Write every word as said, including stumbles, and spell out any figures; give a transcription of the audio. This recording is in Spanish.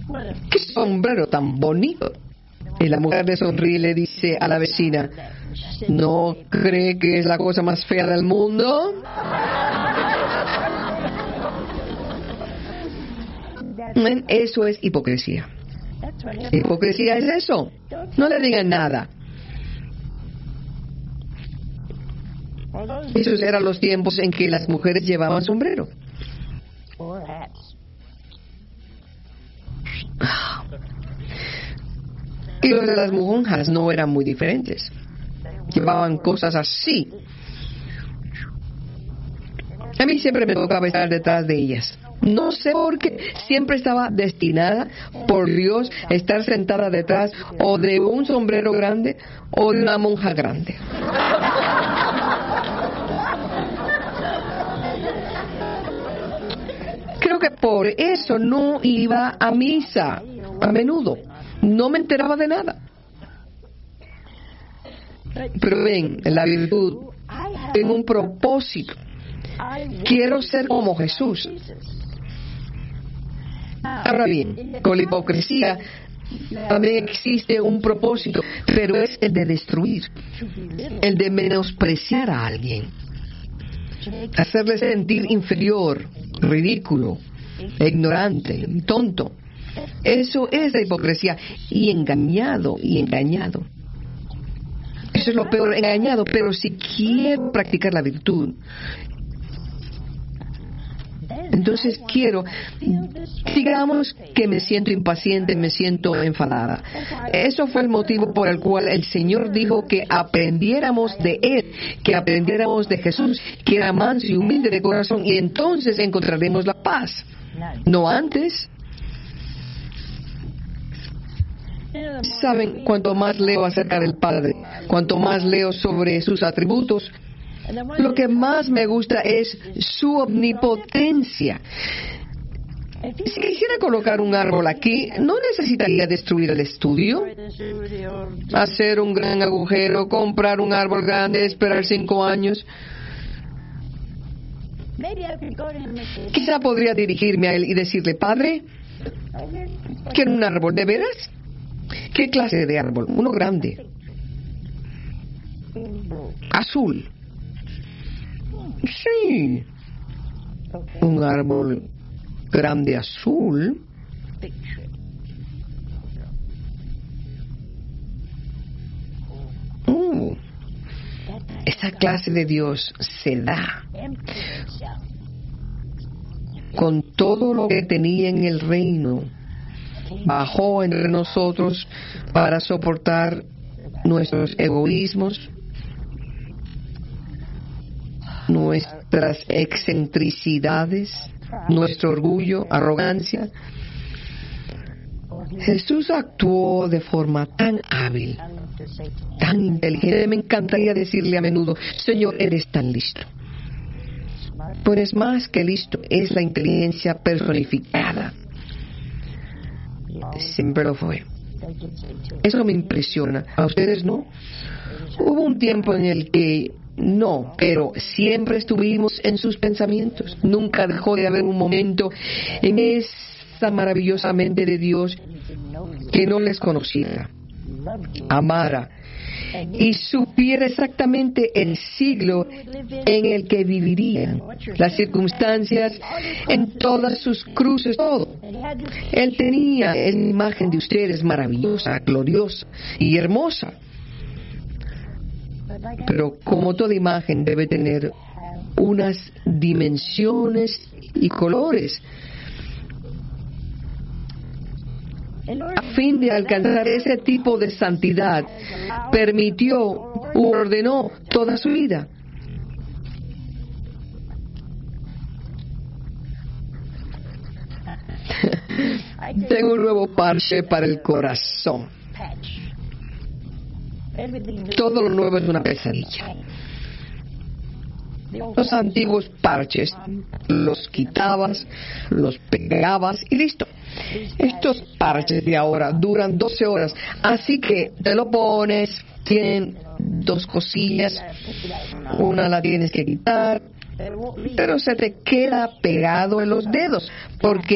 ¡Qué sombrero tan bonito! Y la mujer le sonríe y le dice a la vecina: ¿no cree que es la cosa más fea del mundo? Eso es hipocresía. Hipocresía es eso. No le digan nada. Esos eran los tiempos en que las mujeres llevaban sombrero. Y los de las monjas no eran muy diferentes. Llevaban cosas así. A mí siempre me tocaba estar detrás de ellas. No sé por qué. Siempre estaba destinada por Dios a estar sentada detrás o de un sombrero grande o de una monja grande. Creo que por eso no iba a misa a menudo. No me enteraba de nada. Pero ven, la virtud tiene un propósito. Quiero ser como Jesús. Ahora bien, con la hipocresía también existe un propósito, pero es el de destruir, el de menospreciar a alguien, hacerle sentir inferior, ridículo, ignorante, tonto. Eso es la hipocresía. Y engañado, y engañado. Eso es lo peor, engañado. Pero si quiero practicar la virtud, entonces quiero, digamos que me siento impaciente, me siento enfadada. Eso fue el motivo por el cual el Señor dijo que aprendiéramos de Él, que aprendiéramos de Jesús, que era manso y humilde de corazón, y entonces encontraremos la paz. No antes. Saben, cuanto más leo acerca del Padre, cuanto más leo sobre sus atributos, lo que más me gusta es su omnipotencia. Si quisiera colocar un árbol aquí, ¿no necesitaría destruir el estudio? Hacer un gran agujero, comprar un árbol grande, esperar cinco años. Quizá podría dirigirme a él y decirle: Padre, ¿quiere un árbol de veras? ¿Qué clase de árbol? Uno grande. Azul. Sí. Un árbol grande azul. Uh, esa clase de Dios se da con todo lo que tenía en el reino. Bajó entre nosotros para soportar nuestros egoísmos, nuestras excentricidades, nuestro orgullo, arrogancia. Jesús actuó de forma tan hábil, tan inteligente. Me encantaría decirle a menudo: Señor, eres tan listo. Pero es más que listo, es la inteligencia personificada. Siempre lo fue. Eso me impresiona. ¿A ustedes no? Hubo un tiempo en el que no, pero siempre estuvimos en sus pensamientos. Nunca dejó de haber un momento en esa maravillosa mente de Dios que no les conociera, amara y supiera exactamente el siglo en el que vivirían, las circunstancias, en todas sus cruces, todo. Él tenía esa imagen de ustedes maravillosa, gloriosa y hermosa. Pero como toda imagen debe tener unas dimensiones y colores. A fin de alcanzar ese tipo de santidad, permitió u ordenó toda su vida. Tengo un nuevo parche para el corazón. Todo lo nuevo es una pesadilla. Los antiguos parches los quitabas, los pegabas y listo. Estos parches de ahora duran doce horas, así que te lo pones, tienen dos cosillas, una la tienes que quitar, pero se te queda pegado en los dedos, porque